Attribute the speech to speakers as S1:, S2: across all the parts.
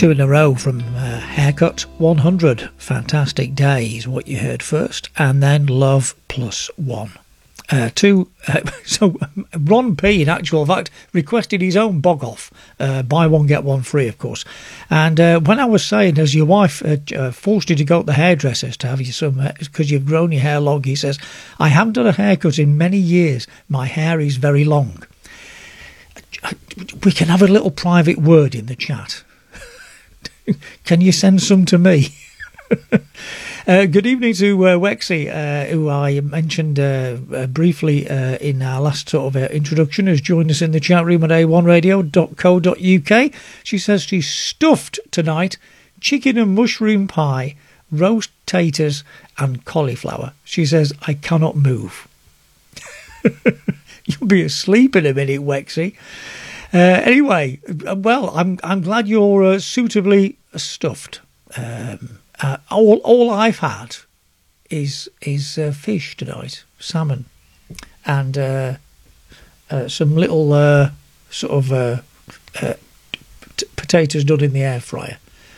S1: Two in a row from Haircut 100. Fantastic Day is what you heard first, and then Love Plus One. So Ron P, in actual fact, requested his own bog off. Buy one, get one free, of course. And when I was saying, as your wife forced you to go to the hairdressers to have you some, because you've grown your hair long, he says, I haven't done a haircut in many years. My hair is very long. We can have a little private word in the chat. Can you send some to me? Good evening to Wexy, who I mentioned briefly in our last sort of introduction, has joined us in the chat room at a1radio.co.uk. She says she's stuffed tonight, chicken and mushroom pie, roast taters and cauliflower. She says, I cannot move. You'll be asleep in a minute, Wexy. Anyway, well, I'm glad you're suitably stuffed. All I've had is fish tonight, salmon, and some little sort of potatoes done in the air fryer.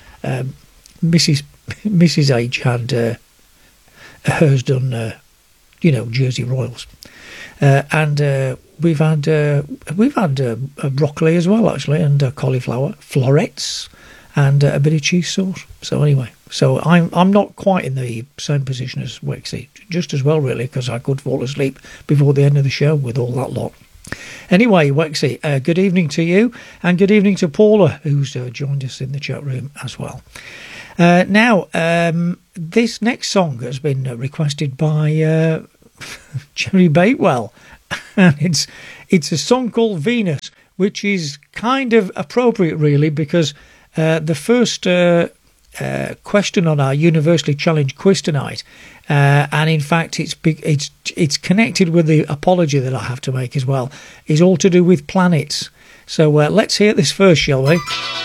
S1: Mrs. H had hers done, Jersey Royals, and we've had broccoli as well, actually, and cauliflower, florets, and a bit of cheese sauce. So anyway, I'm not quite in the same position as Wexy, just as well really, because I could fall asleep before the end of the show with all that lot. Anyway, Wexy, good evening to you, and good evening to Paula, who's joined us in the chat room as well. Now, this next song has been requested by Jerry Batewell, and it's a song called Venus, which is kind of appropriate really, because the first question on our Universally Challenged quiz tonight, and in fact it's connected with the apology that I have to make as well, is all to do with planets. So let's hear this first, shall we?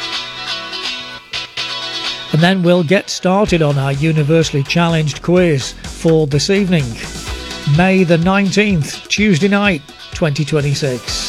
S1: And then we'll get started on our Universally Challenged quiz for this evening, May the 19th, Tuesday night, 2026.